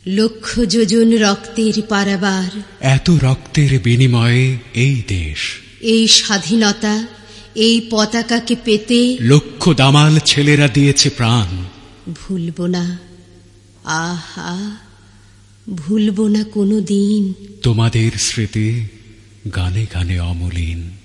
লক্ষ যোজন রক্তের পারাবার, এত রক্তের বিনিময়ে এই দেশ, এই স্বাধীনতা, এই পতাকাকে পেতে লক্ষ দামাল ছেলেরা দিয়েছে প্রাণ। ভুলব না, আহা ভুলব না কোনো দিন তোমাদের স্মৃতি গানে গানে অমলিন।